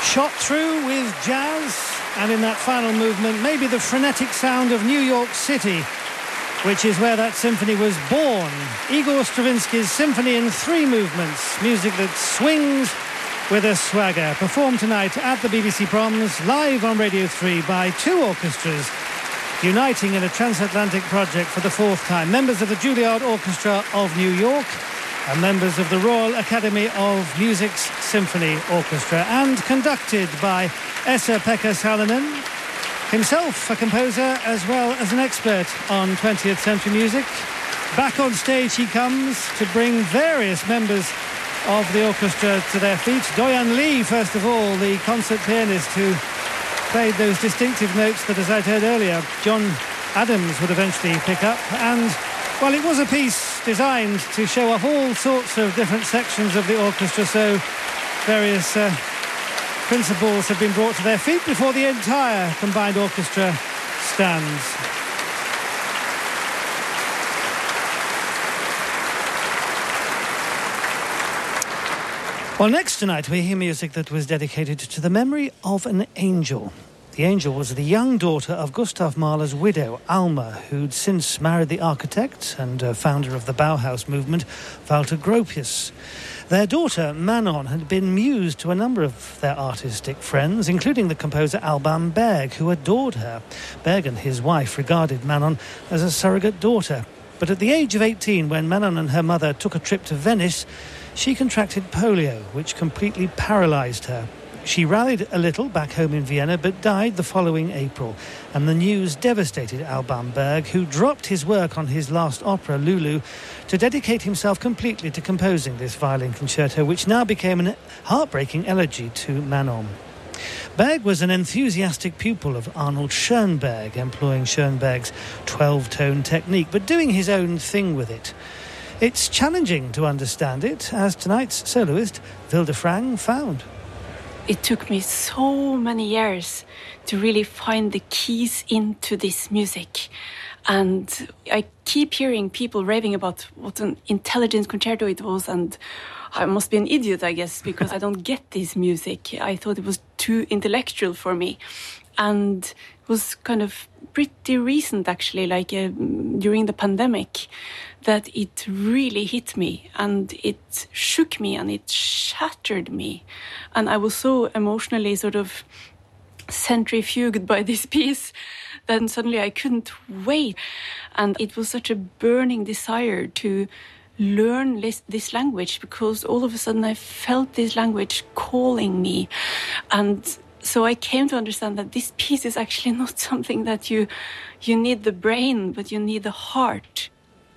Shot through with jazz, and in that final movement, maybe the frenetic sound of New York City, which is where that symphony was born. Igor Stravinsky's symphony in 3 movements, music that swings with a swagger. Performed tonight at the BBC Proms, live on Radio 3 by 2 orchestras, uniting in a transatlantic project for the 4th time. Members of the Juilliard Orchestra of New York and members of the Royal Academy of Music's Symphony Orchestra, and conducted by Esa-Pekka Salonen, himself a composer as well as an expert on 20th century music. Back on stage he comes to bring various members of the orchestra to their feet. Doyan Lee, first of all, the concert pianist who played those distinctive notes that, as I'd heard earlier, John Adams would eventually pick up. And, well, it was a piece designed to show off all sorts of different sections of the orchestra, so various principals have been brought to their feet before the entire combined orchestra stands. Well, next tonight we hear music that was dedicated to the memory of an angel. The angel was the young daughter of Gustav Mahler's widow, Alma, who'd since married the architect and founder of the Bauhaus movement, Walter Gropius. Their daughter, Manon, had been muse to a number of their artistic friends, including the composer Alban Berg, who adored her. Berg and his wife regarded Manon as a surrogate daughter. But at the age of 18, when Manon and her mother took a trip to Venice, she contracted polio, which completely paralysed her. She rallied a little back home in Vienna, but died the following April. And the news devastated Alban Berg, who dropped his work on his last opera, Lulu, to dedicate himself completely to composing this violin concerto, which now became a heartbreaking elegy to Manon. Berg was an enthusiastic pupil of Arnold Schoenberg, employing Schoenberg's 12-tone technique, but doing his own thing with it. It's challenging to understand it, as tonight's soloist, Vilde Frang, found. It took me so many years to really find the keys into this music. And I keep hearing people raving about what an intelligent concerto it was, and I must be an idiot, I guess, because I don't get this music. I thought it was too intellectual for me. And it was kind of pretty recent, actually, like during the pandemic, that it really hit me, and it shook me, and it shattered me. And I was so emotionally sort of centrifuged by this piece that suddenly I couldn't wait. And it was such a burning desire to learn this language, because all of a sudden I felt this language calling me. And so I came to understand that this piece is actually not something that you need the brain, but you need the heart.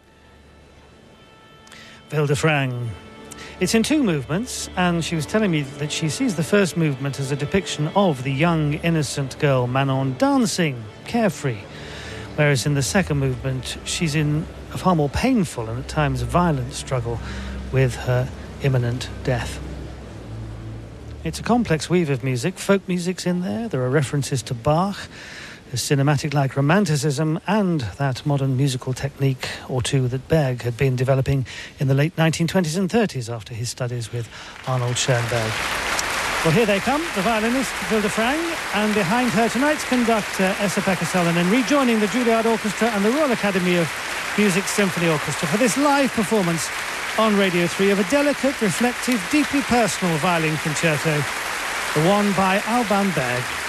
Vilde Frang. It's in 2 movements, and she was telling me that she sees the first movement as a depiction of the young, innocent girl Manon dancing, carefree, whereas in the second movement she's in a far more painful and at times violent struggle with her imminent death. It's a complex weave of music. Folk music's in there. There are references to Bach, the cinematic-like romanticism, and that modern musical technique or two that Berg had been developing in the late 1920s and 30s after his studies with Arnold Schoenberg. Well, here they come, the violinist Vilde Frang, and behind her tonight's conductor Esa-Pekka Salonen, rejoining the Juilliard Orchestra and the Royal Academy of Music's Symphony Orchestra for this live performance on Radio 3 of a delicate, reflective, deeply personal violin concerto, the one by Alban Berg.